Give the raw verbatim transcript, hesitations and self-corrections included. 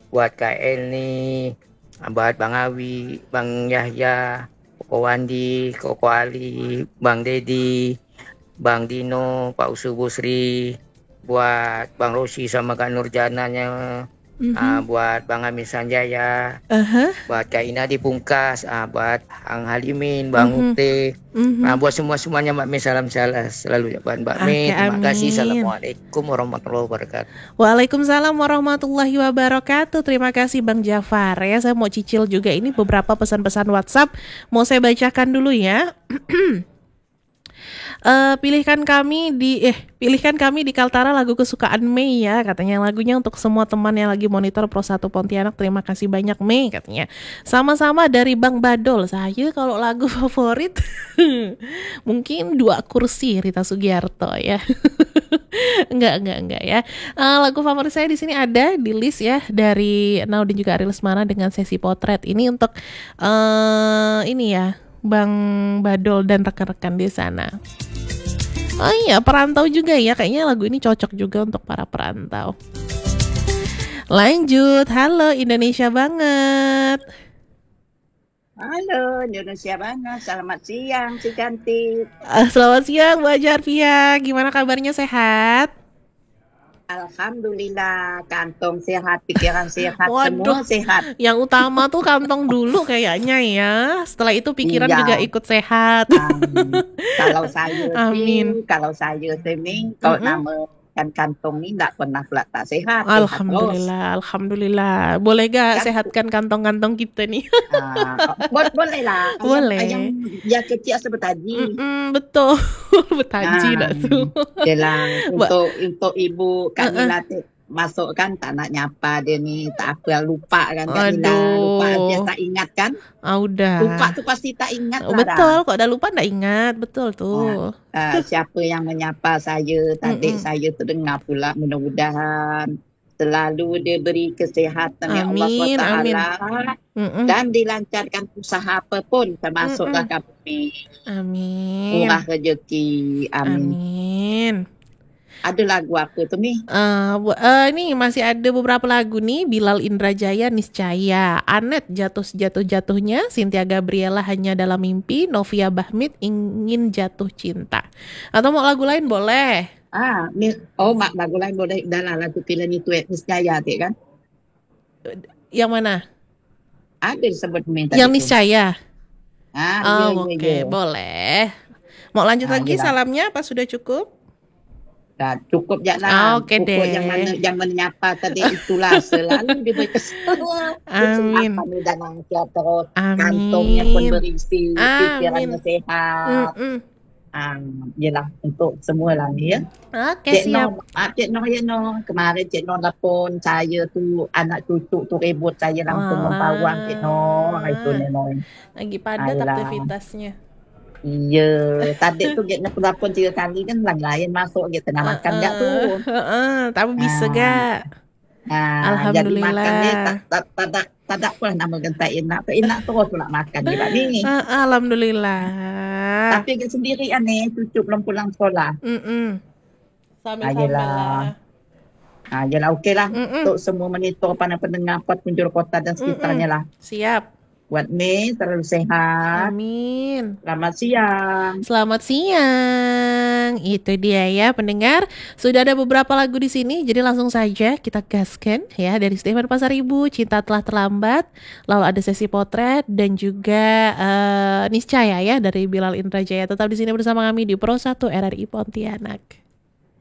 buat Kak Elni, buat Bang Awi, Bang Yahya, Koko Wandi, Koko Ali, Bang Dedi, Bang Dino, Pak Usu Busri, buat Bang Rosi sama Kak Nurjananya, uh, Mhm. buat Bang Amin Sanjaya, Aha. buat Kak Ina di Pungkas, uh, buat Ang Halimin, Bang Mhm. Ute, uh, Mhm. buat semua-semuanya Mbak Mei, salam salam selalu ya buat Mbak Oke, Mei. Terima kasih. amin. Assalamualaikum warahmatullahi wabarakatuh. Waalaikumsalam warahmatullahi wabarakatuh. Terima kasih Bang Jafar ya. Saya mau cicil juga ini beberapa pesan-pesan WhatsApp. Mau saya bacakan dulu ya. Eh, pilihkan kami di eh pilihkan kami di Kaltara lagu kesukaan Mei ya, katanya lagunya untuk semua teman yang lagi monitor Pro satu Pontianak. Terima kasih banyak Mei, katanya. Sama-sama dari Bang Badol. Saya kalau lagu favorit mungkin Dua Kursi Rita Sugiarto ya. enggak enggak enggak ya. Eh, lagu favorit saya di sini ada di list ya dari Naudin juga Ari Lesmana dengan sesi potret. Ini untuk eh ini ya, Bang Badol dan rekan-rekan di sana. Oh iya, perantau juga ya. Kayaknya lagu ini cocok juga untuk para perantau. Lanjut, halo Indonesia banget. Halo, Indonesia banget. Selamat siang, si cantik. Uh, selamat siang, Bu Jarvia. Gimana kabarnya, sehat? Alhamdulillah, kantong sehat, pikiran sehat, Waduh, semua sehat. yang utama tuh kantong dulu kayaknya ya. Setelah itu pikiran Iya. juga ikut sehat. Um, kalau saya Amin. sih, kalau saya sih, kalau Mm-mm. nama kan kantong ini tidak pernah pula tak sehat, Alhamdulillah, sehat alhamdulillah. Boleh gak kan? sehatkan kantong-kantong kita nih? Uh, bo- boleh lah. Boleh. Ayam, ayam ya kecil seperti Mm-mm, betul. Betaji dah tuh. Jelang untuk untuk ibu Kak Uh-uh. Nila masuk kan tak nak nyapa dia ni, tak apa lupa kan Kak Nila, Aduh. lupa dia tak ingat kan? Ah, udah. Lupa tu pasti tak ingat Oh, lah betul, dah. kok udah lupa ndak ingat, betul tuh. Uh, siapa yang menyapa saya tadi, Mm-mm. saya terdengar pula, mudah-mudahan selalu diberi kesihatan ya Allah Amin, subhanahu wa amin. taala Mm-mm. dan dilancarkan usaha apa pun termasuklah Mm-mm. kami. Amin. Murah rezeki. Amin. Amin. Ada lagu apa tu Mi? Uh, uh, ini masih ada beberapa lagu nih. Bilal Indrajaya, Niscaya, Anet, Jatuh Jatuh-Jatuhnya, Cynthia Gabriela, Hanya Dalam Mimpi, Novia Bahmit, Ingin Jatuh Cinta. Atau mau lagu lain boleh. Ah, oh mak lagu lain boleh dalam lagu pilihan itu Niscaya tu kan? Yang mana? Ada disebut Mi tadi. Yang Niscaya. Ah, oh, ya, oke, ya, ya. boleh. Mau lanjut Ah, lagi yelah. salamnya apa sudah cukup? Dah, cukup je Ah, lah. oke Pokok deh. yang mana yang menyapa tadi itulah selalu diberi kesehatan. Amin. Dalam terus Amin. kantongnya pun berisi, pikirannya Amin. sehat. Mm-mm. Um, yelah untuk semua lah ni ya. Oke, Cik siap. Noh, ah, Cik Noh ya Noh. Kemarin Cik Noh telefon saya tu, anak cucu tu ribut saya langsung membawang Cik Noh. Itu ni Noh. Lagi padat Ayolah. aktivitasnya. Iya, tadi tu dia nak telefon tiga kali kan lang lain masuk dia tengah uh, makan enggak tu. Heeh, tapi bisa Ah. gak? Ah, jadi makan ni Alhamdulillah. tak tak tak tak tak tak pula nama gentai enak. Tak enak terus pula makan dia Pak ni. Ah, Alhamdulillah. Tapi dia sendirian ni, cucu belum pulang sekolah. Mm-mm. Sambil-sambil Ayolah. lah. Ah, jelah okey lah. Mm-mm. Untuk semua monitor para pendengar Pot Penjuru Kota dan sekitarnya lah. Siap. Buat Mei selalu sehat. Amin. Selamat siang. Selamat siang. Itu dia ya pendengar. Sudah ada beberapa lagu di sini, jadi langsung saja kita gaskan ya dari Stephen Pasaribu, Cinta Telah Terlambat. Lalu ada sesi potret dan juga uh, Niscaya ya dari Bilal Indrajaya. Tetap di sini bersama kami di Pro satu R R I Pontianak.